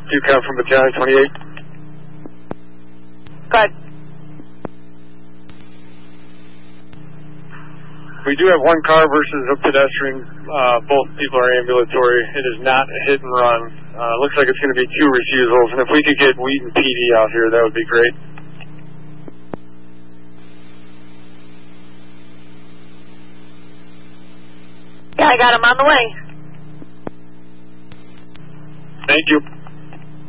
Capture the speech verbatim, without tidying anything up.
two count from Battalion twenty-eight. Good. We do have one car versus a pedestrian. Uh, both people are ambulatory. It is not a hit and run. Uh, looks like it's going to be two refusals, and if we could get Wheaton P D out here, that would be great. Yeah, I got him on the way. Thank you.